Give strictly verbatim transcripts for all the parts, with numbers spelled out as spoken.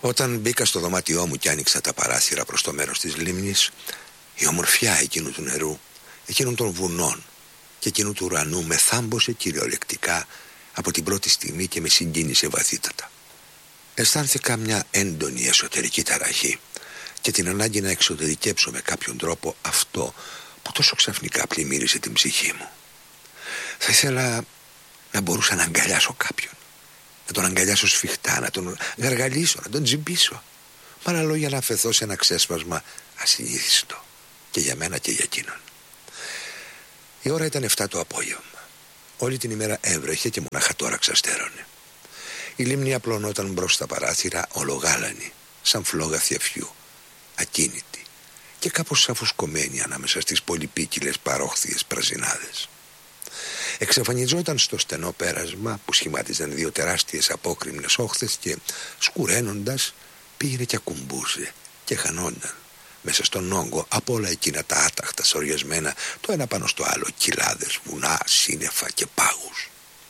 Όταν μπήκα στο δωμάτιό μου και άνοιξα τα παράθυρα προς το μέρος της λίμνης, η ομορφιά εκείνου του νερού, εκείνων των βουνών και εκείνου του ουρανού με θάμπωσε κυριολεκτικά από την πρώτη στιγμή και με συγκίνησε βαθύτατα. Αισθάνθηκα μια έντονη εσωτερική ταραχή και την ανάγκη να εξωτερικέψω με κάποιον τρόπο αυτό που τόσο ξαφνικά πλημμύρισε την ψυχή μου. Θα ήθελα να μπορούσα να αγκαλιάσω κάποιον, να τον αγκαλιάσω σφιχτά, να τον γαργαλίσω, να τον τζιμπήσω. Με άλλα λόγια, να αφαιθώ σε ένα ξέσπασμα ασυνήθιστο και για μένα και για εκείνον. Η ώρα ήταν εφτά το απόγευμα. Όλη την ημέρα έβρεχε και μονάχα τώρα ξαστέρωνε. Η λίμνη απλωνόταν μπρος στα παράθυρα, ολογάλανη, σαν φλόγα θιαφιού, ακίνητη και κάπως αφουσκωμένη ανάμεσα στις πολυπίκυλες παρόχθιες πρασινάδες. Εξαφανιζόταν στο στενό πέρασμα που σχημάτιζαν δύο τεράστιες απόκρημνες όχθες και σκουραίνοντας πήγαινε και ακουμπούσε και χανόνταν μέσα στον όγκο από όλα εκείνα τα άταχτα σοριασμένα το ένα πάνω στο άλλο, κοιλάδες, βουνά, σύννεφα και πάγους.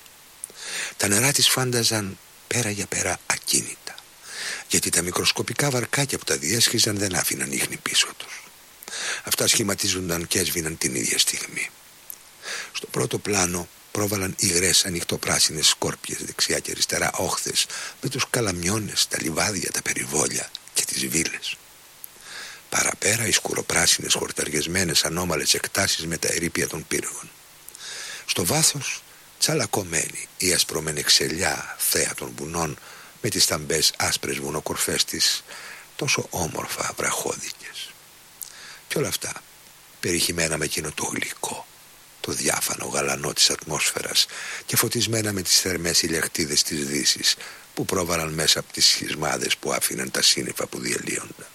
Τα νερά της φάνταζαν πέρα για πέρα ακίνητα, γιατί τα μικροσκοπικά βαρκάκια που τα διέσχιζαν δεν άφηναν ίχνη πίσω τους. Αυτά σχηματίζονταν και έσβηναν την ίδια στιγμή. Στο πρώτο πλάνο πρόβαλαν υγρές ανοιχτοπράσινες σκόρπιες δεξιά και αριστερά όχθες με τους καλαμιώνες, τα λιβάδια, τα περιβόλια και τις βίλες. Παραπέρα οι σκουροπράσινες χορταριασμένες ανώμαλες εκτάσεις με τα ερείπια των πύργων. Στο βάθος τσαλακωμένη η ασπρομενεξελιά θέα των βουνών με τις ταμπές άσπρες βουνοκορφές της, τόσο όμορφα βραχώδικες. Κι όλα αυτά περιχυμένα με εκείνο το γλυκό, το διάφανο γαλανό της ατμόσφαιρας και φωτισμένα με τις θερμές ηλιακτίδες της δύσης που πρόβαλαν μέσα από τις σχισμάδες που άφηναν τα σύννεφα που διελύονταν.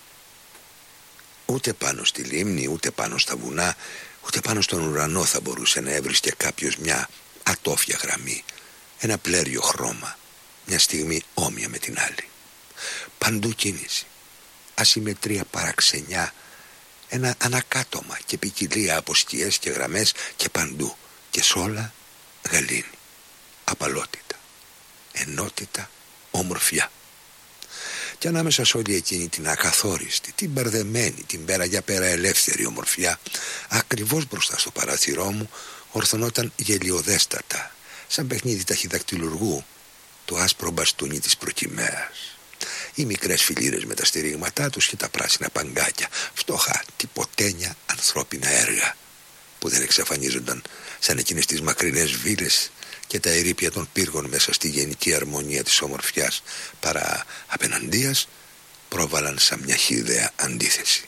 Ούτε πάνω στη λίμνη, ούτε πάνω στα βουνά, ούτε πάνω στον ουρανό θα μπορούσε να έβρισκε κάποιος μια ατόφια γραμμή, ένα πλέριο χρώμα, μια στιγμή όμοια με την άλλη. Παντού κίνηση, ασυμμετρία, παραξενιά, ένα ανακάτωμα και ποικιλία από σκιές και γραμμές και παντού και σ' όλα γαλήνη, απαλότητα, ενότητα, ομορφιά. Και ανάμεσα σε όλη εκείνη την ακαθόριστη, την μπερδεμένη, την πέρα για πέρα ελεύθερη ομορφιά, ακριβώς μπροστά στο παράθυρό μου ορθωνόταν γελιοδέστατα, σαν παιχνίδι ταχυδακτυλουργού, το άσπρο μπαστούνι της προκυμαίας. Οι μικρές φιλήρες με τα στηρίγματά τους και τα πράσινα παγκάκια, φτωχά, τυποτένια ανθρώπινα έργα που δεν εξαφανίζονταν σαν εκείνες τις μακρινές βίλες και τα ερείπια των πύργων μέσα στη γενική αρμονία της ομορφιάς, παρά απέναντίας πρόβαλαν σαν μια χυδαία αντίθεση.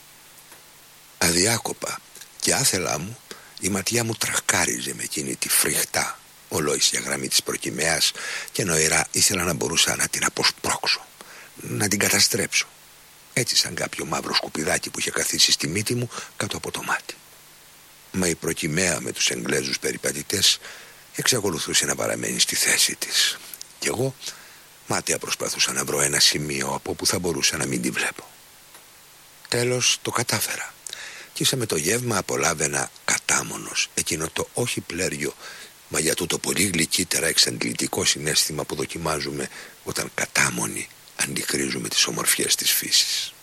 Αδιάκοπα και άθελά μου η ματιά μου τρακάριζε με εκείνη τη φρικτά ολόησια γραμμή της προκυμαίας και νοηρά ήθελα να μπορούσα να την αποσπρώξω, να την καταστρέψω, έτσι σαν κάποιο μαύρο σκουπιδάκι που είχε καθίσει στη μύτη μου κάτω από το μάτι. Μα η προκυμαία με τους Εγγλέζους περιπατητές εξακολουθούσε να παραμένει στη θέση της κι εγώ μάταια προσπαθούσα να βρω ένα σημείο από όπου θα μπορούσα να μην τη βλέπω. Τέλος το κατάφερα και ίσα με το γεύμα απολάβαινα κατάμονος εκείνο το όχι πλέριο, μα για τούτο πολύ γλυκύτερα εξαντλητικό συναίσθημα που δοκιμάζουμε όταν κατάμονοι αντικρίζουμε τις ομορφιές της φύσης.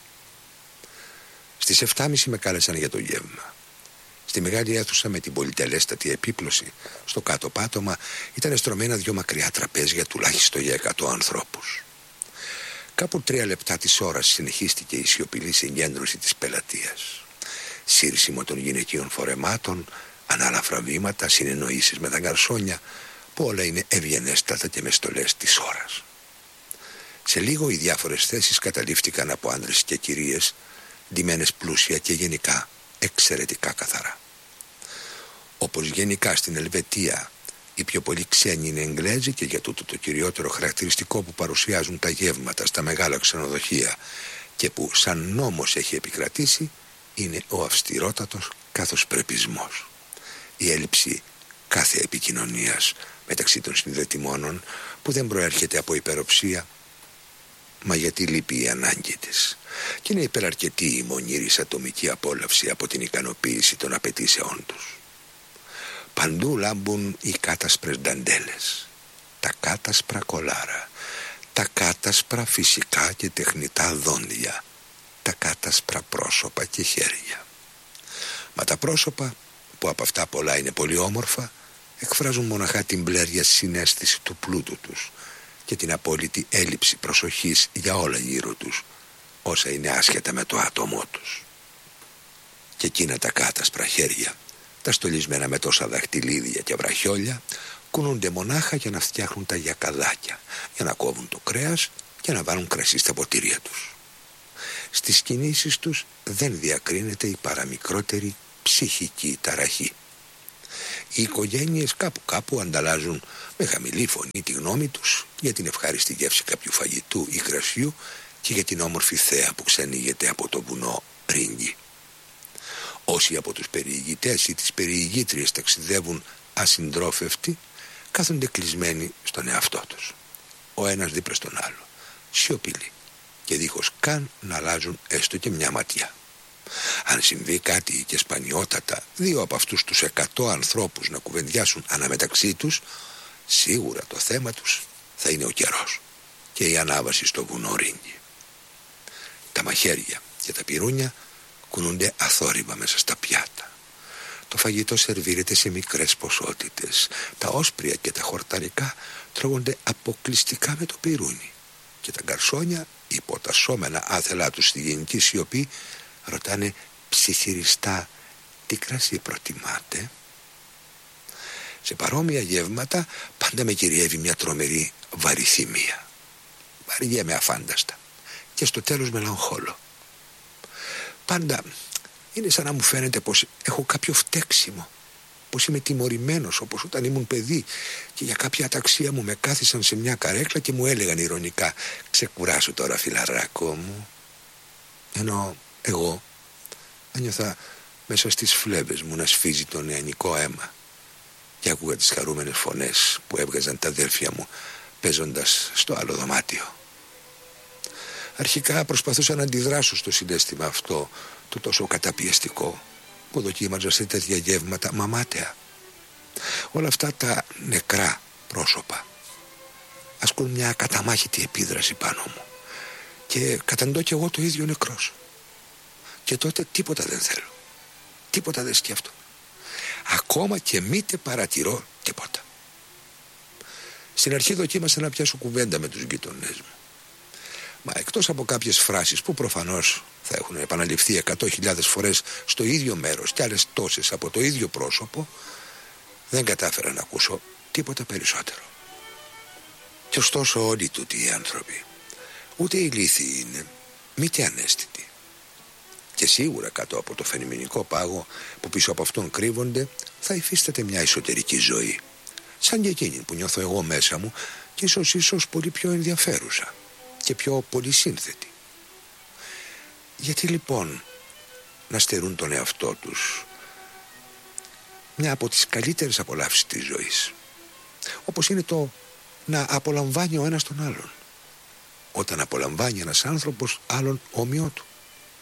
Στις εφτά και μισή με κάλεσαν για το γεύμα. Στη μεγάλη αίθουσα με την πολυτελέστατη επίπλωση στο κάτω πάτωμα ήταν στρωμένα δυο μακριά τραπέζια τουλάχιστον για εκατό ανθρώπους. Κάπου τρία λεπτά της ώρας συνεχίστηκε η σιωπηλή συγκέντρωση της πελατείας. Σύρσιμο των γυναικείων φορεμάτων, ανάλαφρα βήματα, συνεννοήσεις με τα γκαρσόνια που όλα είναι ευγενέστατα και με στολές της ώρας. Σε λίγο οι διάφορες θέσεις καταλήφθηκαν από άντρες και κυρίες, ντυμένες πλούσια και γενικά εξαιρετικά καθαρά. Όπως γενικά στην Ελβετία οι πιο πολλοί ξένοι είναι Εγγλέζοι και για τούτο το κυριότερο χαρακτηριστικό που παρουσιάζουν τα γεύματα στα μεγάλα ξενοδοχεία και που σαν νόμος έχει επικρατήσει είναι ο αυστηρότατος καθώς πρεπισμός. Η έλλειψη κάθε επικοινωνίας μεταξύ των συνδετημόνων που δεν προέρχεται από υπεροψία, μα γιατί λείπει η ανάγκη της και είναι υπεραρκετή η μονήρης ατομική απόλαυση από την ικανοποίηση των απαιτήσεών τους. Παντού λάμπουν οι κάτασπρες νταντέλες, τα κάτασπρα κολάρα, τα κάτασπρα φυσικά και τεχνητά δόντια, τα κάτασπρα πρόσωπα και χέρια. Μα τα πρόσωπα, που από αυτά πολλά είναι πολύ όμορφα, εκφράζουν μοναχά την πλέρια συναίσθηση του πλούτου τους και την απόλυτη έλλειψη προσοχής για όλα γύρω τους, όσα είναι άσχετα με το άτομό τους. Και εκείνα τα κάτασπρα χέρια, τα στολισμένα με τόσα δαχτυλίδια και βραχιόλια, κουνούνται μονάχα για να φτιάχνουν τα γιακαδάκια, για να κόβουν το κρέας και να βάλουν κρασί στα ποτήρια τους. Στις κινήσεις τους δεν διακρίνεται η παραμικρότερη ψυχική ταραχή. Οι οικογένειες κάπου κάπου ανταλλάζουν με χαμηλή φωνή τη γνώμη τους για την ευχάριστη γεύση κάποιου φαγητού ή κρασιού και για την όμορφη θέα που ξανοίγεται από το βουνό Ρίγκι. Όσοι από τους περιηγητές ή τις περιηγήτριες ταξιδεύουν ασυντρόφευτοι, κάθονται κλεισμένοι στον εαυτό τους, ο ένας δίπλα στον άλλο, σιωπηλοί και δίχως καν να αλλάζουν έστω και μια ματιά. Αν συμβεί κάτι και σπανιότατα δύο από αυτούς τους εκατό ανθρώπους να κουβεντιάσουν αναμεταξύ τους, σίγουρα το θέμα τους θα είναι ο καιρός και η ανάβαση στο βουνό Ρίγκι. Τα μαχαίρια και τα πυρούνια κουνούνται αθόρυβα μέσα στα πιάτα. Το φαγητό σερβίρεται σε μικρές ποσότητες. Τα όσπρια και τα χορταρικά τρώγονται αποκλειστικά με το πυρούνι και τα γκαρσόνια, υποτασσόμενα άθελά τους στη γενική σιωπή, ρωτάνε ψιθυριστά τι κρασί προτιμάτε. Σε παρόμοια γεύματα πάντα με κυριεύει μια τρομερή βαριθυμία. Βαριέμαι αφάνταστα και στο τέλος μελαγχόλω. Πάντα είναι σαν να μου φαίνεται πως έχω κάποιο φταίξιμο, πως είμαι τιμωρημένος όπως όταν ήμουν παιδί και για κάποια αταξία μου με κάθισαν σε μια καρέκλα και μου έλεγαν ηρωνικά «Ξεκουράσου τώρα φιλαράκο μου». Ενώ εγώ ένιωθα μέσα στις φλέβες μου να σφίζει το νεανικό αίμα και άκουγα τις χαρούμενες φωνές που έβγαζαν τα αδέρφια μου παίζοντας στο άλλο δωμάτιο. Αρχικά προσπαθούσα να αντιδράσω στο συναίσθημα αυτό, το τόσο καταπιεστικό, που δοκίμαζα σε τέτοια γεύματα μαμάταια. Όλα αυτά τα νεκρά πρόσωπα ασκούν μια καταμάχητη επίδραση πάνω μου και καταντώ κι εγώ το ίδιο νεκρός. Και τότε τίποτα δεν θέλω, τίποτα δεν σκέφτομαι, ακόμα και μήτε παρατηρώ τίποτα. Στην αρχή δοκίμασα να πιάσω κουβέντα με τους γείτονές μου. Μα εκτός από κάποιες φράσεις που προφανώς θα έχουν επαναληφθεί εκατό χιλιάδες φορές στο ίδιο μέρος και άλλες τόσες από το ίδιο πρόσωπο, δεν κατάφερα να ακούσω τίποτα περισσότερο. Και ωστόσο όλοι τούτοι οι άνθρωποι ούτε ηλίθιοι είναι, μήτε ανέστητοι. Και σίγουρα κάτω από το φαινομενικό πάγο που πίσω από αυτόν κρύβονται θα υφίσταται μια εσωτερική ζωή, σαν και εκείνη που νιώθω εγώ μέσα μου και ίσως ίσως πολύ πιο ενδιαφέρουσα και πιο πολυσύνθετη. Γιατί λοιπόν να στερούν τον εαυτό τους μια από τις καλύτερες απολαύσεις της ζωής, όπως είναι το να απολαμβάνει ο ένας τον άλλον, όταν απολαμβάνει ένας άνθρωπος άλλον όμοιο του?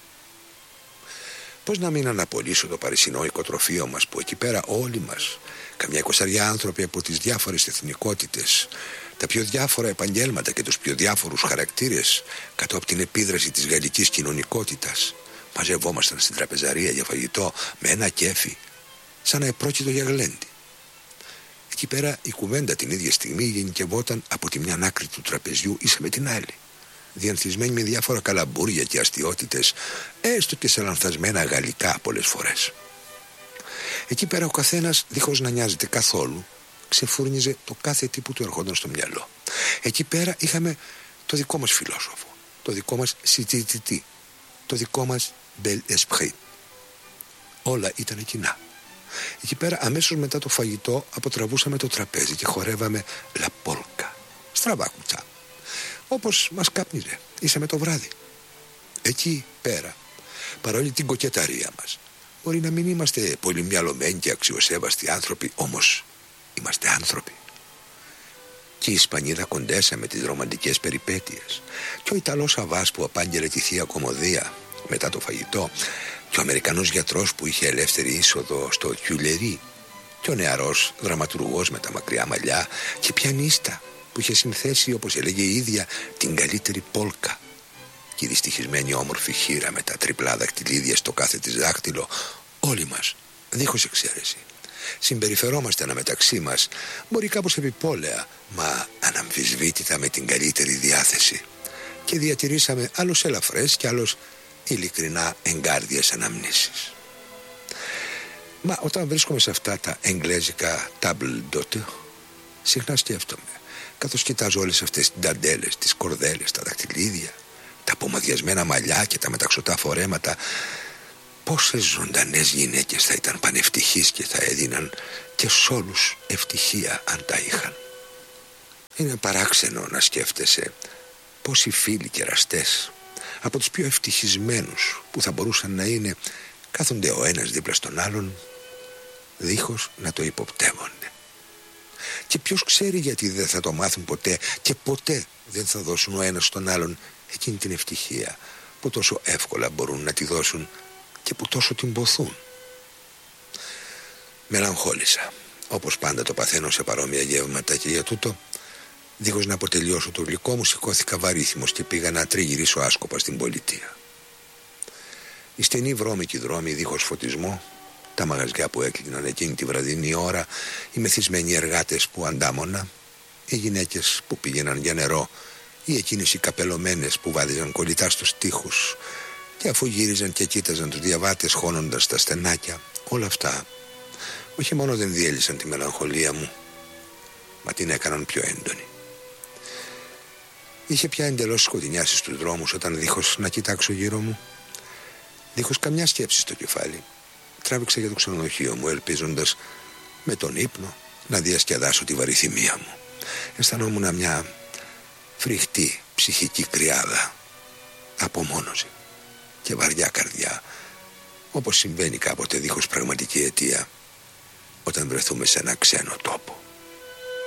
Πώς να μην αναπολύσω το παρισινό οικοτροφείο μας, που εκεί πέρα όλοι μας, καμιά εικοσαριά άνθρωποι από τις διάφορες εθνικότητες, τα πιο διάφορα επαγγέλματα και τους πιο διάφορους χαρακτήρες, κάτω από την επίδραση της γαλλικής κοινωνικότητας, μαζευόμασταν στην τραπεζαρία για φαγητό με ένα κέφι, σαν να επρόκειτο για γλέντι. Εκεί πέρα η κουβέντα την ίδια στιγμή γενικευόταν από τη μια άκρη του τραπεζιού ίσα με την άλλη, διανθισμένη με διάφορα καλαμπούρια και αστιότητες, έστω και σε λανθασμένα γαλλικά πολλές φορές. Εκεί πέρα ο καθένας, δίχως να νοιάζεται καθόλου, ξεφούρνιζε το κάθε τι που του ερχόταν στο μυαλό. Εκεί πέρα είχαμε το δικό μας φιλόσοφο, το δικό μας συζητητή, το δικό μας bel esprit. Όλα ήταν κοινά. Εκεί πέρα αμέσως μετά το φαγητό αποτραβούσαμε το τραπέζι και χορεύαμε la polka, στραβά κουτσά, όπως μας κάπνιζε ίσα με το βράδυ. Εκεί πέρα, παρόλη την κοκεταρία μας, μπορεί να μην είμαστε πολύ μυαλωμένοι και αξιοσέβαστοι άνθρωποι, όμως είμαστε άνθρωποι. Και η Ισπανίδα Κοντέσα με τις ρομαντικές περιπέτειες, και ο Ιταλός Σαββάς που απάγγελε τη Θεία Κομμωδία μετά το φαγητό, και ο Αμερικανός γιατρός που είχε ελεύθερη είσοδο στο Τιουλερί, και ο νεαρός δραματουργός με τα μακριά μαλλιά και πιανίστα που είχε συνθέσει, όπως έλεγε η ίδια, την καλύτερη πόλκα. Και η δυστυχισμένη όμορφη χήρα με τα τριπλά δακτυλίδια στο κάθε της δάχτυλο, όλοι μας, δίχως εξαίρεση, συμπεριφερόμαστε αναμεταξύ μας, μπορεί κάπως επιπόλαια, μα αναμφισβήτητα με την καλύτερη διάθεση, και διατηρήσαμε άλλος ελαφρές και άλλος ειλικρινά εγκάρδιες αναμνήσεις. Μα όταν βρίσκομαι σε αυτά τα εγγλέζικα table d'hôte, συχνά σκέφτομαι, καθώς κοιτάζω όλες αυτές τις νταντέλες, τις κορδέλες, τα δακτυλίδια, τα πομαδιασμένα μαλλιά και τα μεταξωτά φορέματα, πόσες ζωντανές γυναίκες θα ήταν πανευτυχείς και θα έδιναν και σ' όλους ευτυχία αν τα είχαν. Είναι παράξενο να σκέφτεσαι πόσοι φίλοι και εραστές από τους πιο ευτυχισμένους που θα μπορούσαν να είναι κάθονται ο ένας δίπλα στον άλλον δίχως να το υποπτεύονται. Και ποιος ξέρει γιατί δεν θα το μάθουν ποτέ και ποτέ δεν θα δώσουν ο ένας στον άλλον εκείνη την ευτυχία που τόσο εύκολα μπορούν να τη δώσουν και που τόσο την ποθούν. Μελαγχόλησα, όπως πάντα το παθαίνω σε παρόμοια γεύματα, και για τούτο, δίχως να αποτελειώσω το γλυκό μου, σηκώθηκα βαρύθιμος και πήγα να τριγυρίσω άσκοπα στην πολιτεία. Οι στενοί βρώμικοι δρόμοι δίχως φωτισμό, τα μαγαζιά που έκλειναν εκείνη τη βραδινή ώρα, οι μεθυσμένοι εργάτες που αντάμωνα, οι γυναίκες που πήγαιναν για νερό, ή εκείνες οι καπελωμένες που βάδιζαν κολλητά στους τοίχους, και αφού γύριζαν και κοίταζαν τους διαβάτες χώνοντας τα στενάκια, όλα αυτά όχι μόνο δεν διέλυσαν τη μελαγχολία μου, μα την έκαναν πιο έντονη. Είχε πια εντελώς σκοτεινιάσει στους δρόμους όταν, δίχως να κοιτάξω γύρω μου, δίχως καμιά σκέψη στο κεφάλι, τράβηξα για το ξενοδοχείο μου, ελπίζοντας με τον ύπνο να διασκεδάσω τη βαρυθυμία μου. Αισθανόμουν μια φρικτή ψυχική κρυάδα, απομόνωση και βαριά καρδιά, όπως συμβαίνει κάποτε δίχως πραγματική αιτία όταν βρεθούμε σε ένα ξένο τόπο.